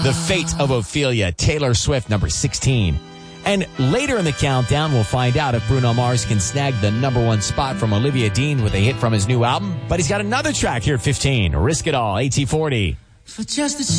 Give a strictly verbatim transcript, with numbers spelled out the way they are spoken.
The Fate of Ophelia, Taylor Swift, number sixteen. And later in the countdown, we'll find out if Bruno Mars can snag the number one spot from Olivia Dean with a hit from his new album. But he's got another track here at fifteen. Risk It All, A T forty. For just a